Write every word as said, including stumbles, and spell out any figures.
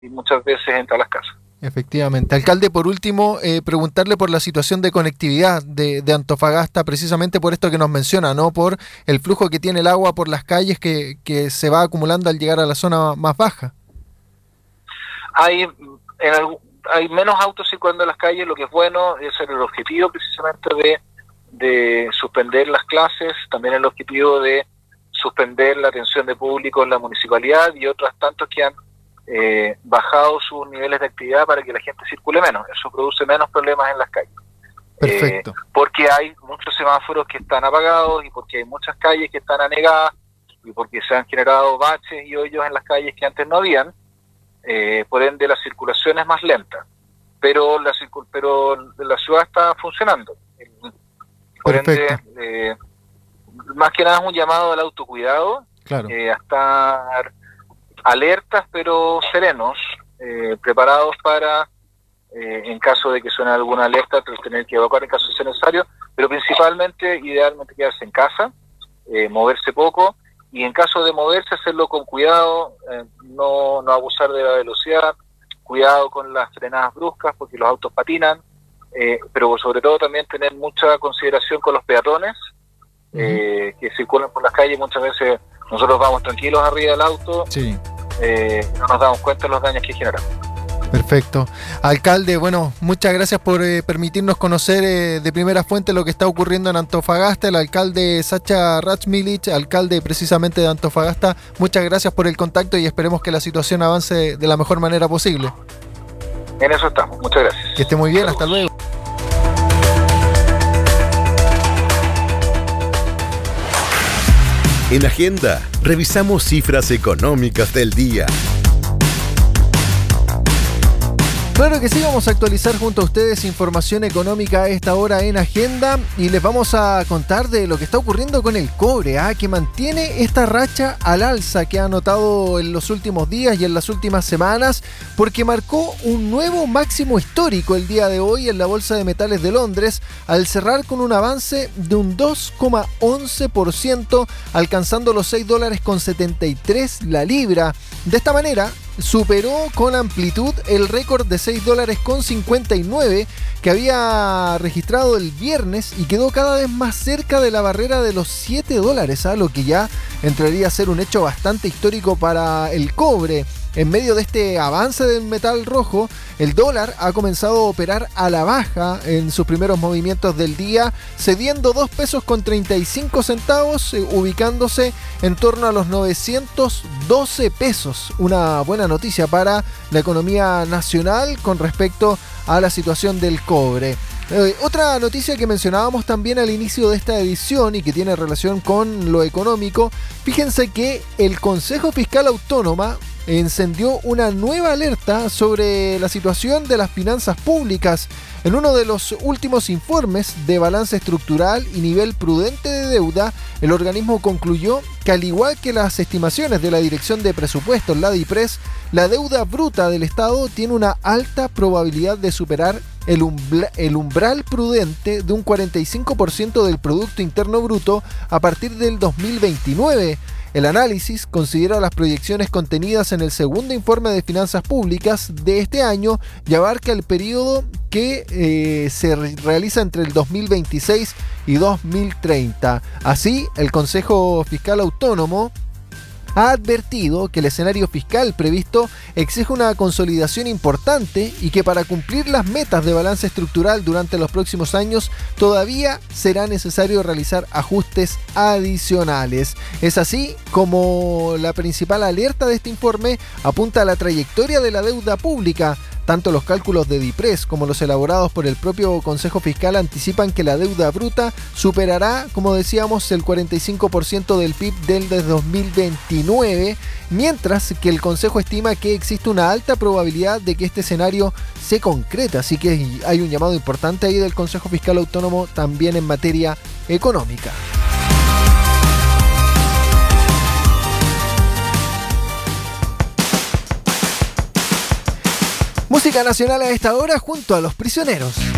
y muchas veces entra a las casas. Efectivamente. Alcalde, por último, eh, preguntarle por la situación de conectividad de, de Antofagasta, precisamente por esto que nos menciona, ¿no? Por el flujo que tiene el agua por las calles que, que se va acumulando al llegar a la zona más baja. Hay, en algún, hay menos autos circulando en las calles, lo que es bueno, ese es el objetivo precisamente de, de suspender las clases, también el objetivo de suspender la atención de público en la municipalidad y otros tantos que han Eh, bajado sus niveles de actividad para que la gente circule menos. Eso produce menos problemas en las calles. Perfecto. Eh, porque hay muchos semáforos que están apagados y porque hay muchas calles que están anegadas y porque se han generado baches y hoyos en las calles que antes no habían. Eh, por ende la circulación es más lenta. Pero la, circul pero la ciudad está funcionando. Por Perfecto. ende, eh, más que nada es un llamado al autocuidado, claro. eh, a estar alertas pero serenos, eh, preparados para, eh, en caso de que suene alguna alerta, tener que evacuar en caso de ser necesario, pero principalmente, idealmente quedarse en casa, eh, moverse poco, y en caso de moverse, hacerlo con cuidado, eh, no, no abusar de la velocidad, cuidado con las frenadas bruscas, porque los autos patinan, eh, pero sobre todo también tener mucha consideración con los peatones, eh, uh-huh. que circulan por las calles. Muchas veces nosotros vamos tranquilos arriba del auto, sí. eh, no nos damos cuenta de los daños que generan. Perfecto. Alcalde, bueno, muchas gracias por eh, permitirnos conocer eh, de primera fuente lo que está ocurriendo en Antofagasta. El alcalde Sacha Rachmilich, alcalde precisamente de Antofagasta, muchas gracias por el contacto y esperemos que la situación avance de la mejor manera posible. En eso estamos, muchas gracias. Que esté muy bien, hasta luego. En Agenda, revisamos cifras económicas del día. Claro que sí, vamos a actualizar junto a ustedes información económica a esta hora en Agenda y les vamos a contar de lo que está ocurriendo con el cobre, ¿eh? que mantiene esta racha al alza que ha notado en los últimos días y en las últimas semanas, porque marcó un nuevo máximo histórico el día de hoy en la Bolsa de Metales de Londres, al cerrar con un avance de un dos coma once por ciento, alcanzando los seis dólares con setenta y tres la libra. De esta manera, superó con amplitud el récord de seis dólares con cincuenta y nueve que había registrado el viernes y quedó cada vez más cerca de la barrera de los siete dólares, ¿eh? Lo que ya entraría a ser un hecho bastante histórico para el cobre. En medio de este avance del metal rojo, el dólar ha comenzado a operar a la baja en sus primeros movimientos del día, cediendo dos pesos con treinta y cinco centavos, eh, ubicándose en torno a los novecientos doce pesos. Una buena noticia para la economía nacional con respecto a la situación del cobre. Eh, otra noticia que mencionábamos también al inicio de esta edición y que tiene relación con lo económico, fíjense que el Consejo Fiscal Autónomo encendió una nueva alerta sobre la situación de las finanzas públicas. En uno de los últimos informes de balance estructural y nivel prudente de deuda, el organismo concluyó que, al igual que las estimaciones de la Dirección de Presupuestos, la DIPRES, la deuda bruta del Estado tiene una alta probabilidad de superar el, umbra- el umbral prudente de un cuarenta y cinco por ciento del Producto Interno Bruto a partir del dos mil veintinueve. El análisis considera las proyecciones contenidas en el segundo informe de finanzas públicas de este año y abarca el periodo que eh, se realiza entre el dos mil veintiséis y dos mil treinta. Así, el Consejo Fiscal Autónomo ha advertido que el escenario fiscal previsto exige una consolidación importante y que para cumplir las metas de balance estructural durante los próximos años todavía será necesario realizar ajustes adicionales. Es así como la principal alerta de este informe apunta a la trayectoria de la deuda pública. Tanto los cálculos de DIPRES como los elaborados por el propio Consejo Fiscal anticipan que la deuda bruta superará, como decíamos, el cuarenta y cinco por ciento del P I B del de dos mil veintinueve, mientras que el Consejo estima que existe una alta probabilidad de que este escenario se concrete. Así que hay un llamado importante ahí del Consejo Fiscal Autónomo también en materia económica. Música nacional a esta hora junto a Los Prisioneros.